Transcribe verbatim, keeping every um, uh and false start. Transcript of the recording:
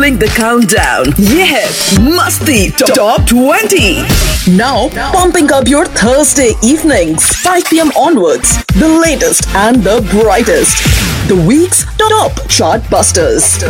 controlling the countdown. ये है मस्ती top twenty. Now pumping up your Thursday evenings, five p m onwards. The latest and the brightest. The week's top chart busters.